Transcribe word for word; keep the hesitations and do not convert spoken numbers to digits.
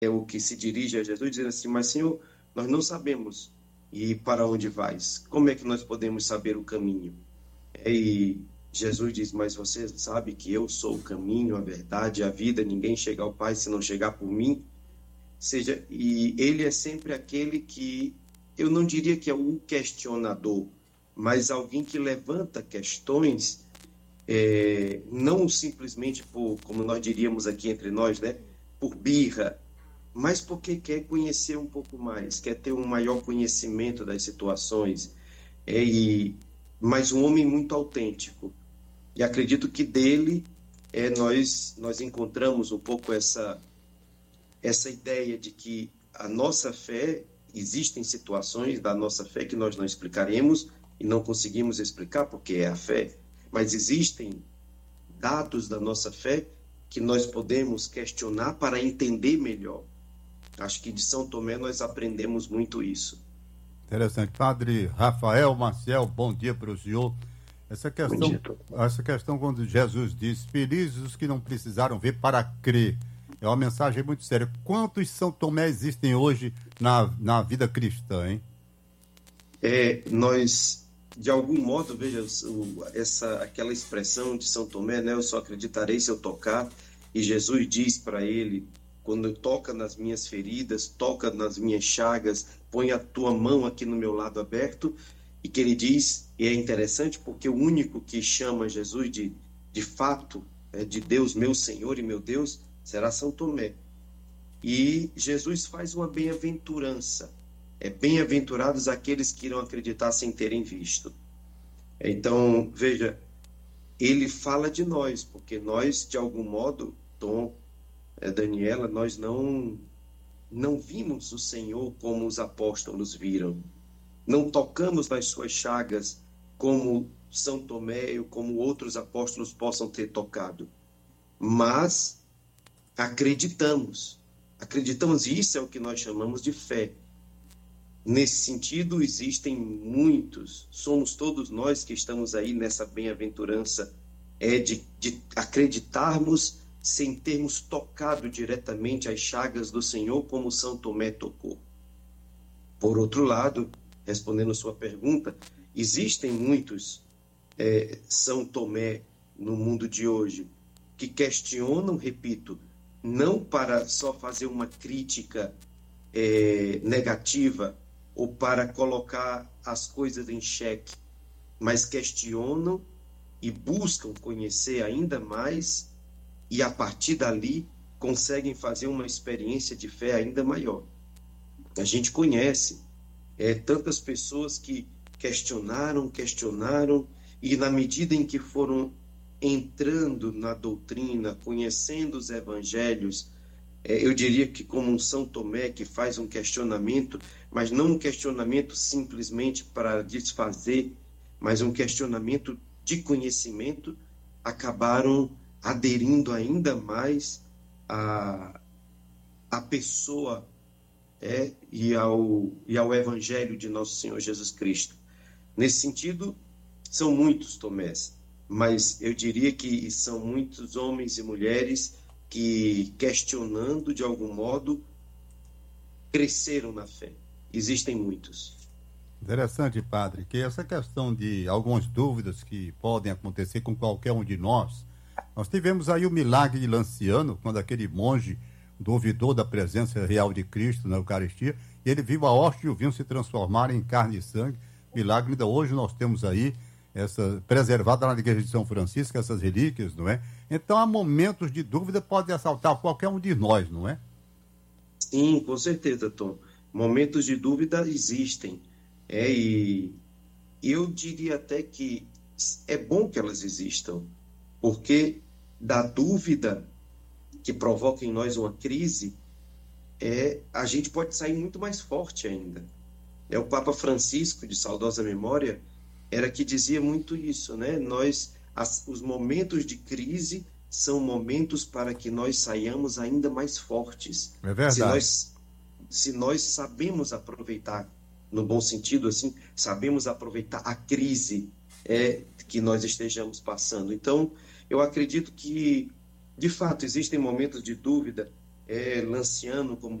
é o que se dirige a Jesus, dizendo assim: mas Senhor, nós não sabemos e para onde vais? Como é que nós podemos saber o caminho? E Jesus diz: mas você sabe que eu sou o caminho, a verdade, a vida, ninguém chega ao Pai se não chegar por mim. Seja, e ele é sempre aquele que, eu não diria que é o questionador, mas alguém que levanta questões, é, não simplesmente por, como nós diríamos aqui entre nós, né, por birra, mas porque quer conhecer um pouco mais, quer ter um maior conhecimento das situações, é, e, mas um homem muito autêntico. E acredito que dele é, nós, nós encontramos um pouco essa, essa ideia de que a nossa fé, existem situações da nossa fé que nós não explicaremos e não conseguimos explicar porque é a fé, mas existem dados da nossa fé que nós podemos questionar para entender melhor. Acho que de São Tomé nós aprendemos muito isso. Interessante. Padre Rafael Maciel, bom dia para o senhor. Essa Bom questão, dia. essa questão quando Jesus diz: felizes os que não precisaram ver para crer, é uma mensagem muito séria. Quantos São Tomé existem hoje na, na vida cristã, hein? É, nós, de algum modo, veja, o, essa, aquela expressão de São Tomé, né, eu só acreditarei se eu tocar, e Jesus diz para ele: quando toca nas minhas feridas, toca nas minhas chagas, põe a tua mão aqui no meu lado aberto. E que ele diz, e é interessante porque o único que chama Jesus de, de fato, é, de Deus, meu Senhor e meu Deus, será São Tomé. E Jesus faz uma bem-aventurança. É bem-aventurados aqueles que irão acreditar sem terem visto. Então, veja, ele fala de nós, porque nós, de algum modo, Tom, é, Daniela, nós não, não vimos o Senhor como os apóstolos viram. Não tocamos nas suas chagas como São Tomé ou como outros apóstolos possam ter tocado. Mas acreditamos. Acreditamos, e isso é o que nós chamamos de fé. Nesse sentido, existem muitos, somos todos nós que estamos aí nessa bem-aventurança, é de, de acreditarmos sem termos tocado diretamente as chagas do Senhor como São Tomé tocou. Por outro lado, respondendo a sua pergunta, existem muitos é, São Tomé no mundo de hoje que questionam, repito, não para só fazer uma crítica é, negativa ou para colocar as coisas em xeque, mas questionam e buscam conhecer ainda mais e a partir dali conseguem fazer uma experiência de fé ainda maior. A gente conhece É, tantas pessoas que questionaram, questionaram, e na medida em que foram entrando na doutrina, conhecendo os evangelhos, é, eu diria que como um São Tomé que faz um questionamento, mas não um questionamento simplesmente para desfazer, mas um questionamento de conhecimento, acabaram aderindo ainda mais à, à pessoa É, e, ao, e ao Evangelho de Nosso Senhor Jesus Cristo. Nesse sentido, são muitos Tomés, mas eu diria que são muitos homens e mulheres que, questionando de algum modo, cresceram na fé. Existem muitos. Interessante, padre, que essa questão de algumas dúvidas que podem acontecer com qualquer um de nós, nós tivemos aí o milagre de Lanciano, quando aquele monge duvidou da presença real de Cristo na Eucaristia, e ele viu a hóstia e o vinho se transformarem em carne e sangue. Milagre, ainda hoje nós temos aí, essa, preservada na Igreja de São Francisco, essas relíquias, não é? Então, há momentos de dúvida, pode assaltar qualquer um de nós, não é? Sim, com certeza, Tom. Momentos de dúvida existem. É, e eu diria até que é bom que elas existam, porque da dúvida que provoca em nós uma crise, é, a gente pode sair muito mais forte ainda. É, o Papa Francisco, de saudosa memória, era que dizia muito isso, né? Nós, as, os momentos de crise são momentos para que nós saiamos ainda mais fortes. É verdade. Se nós, se nós sabemos aproveitar, no bom sentido, assim, sabemos aproveitar a crise é, que nós estejamos passando. Então, eu acredito que de fato, existem momentos de dúvida, é, Lanciano, como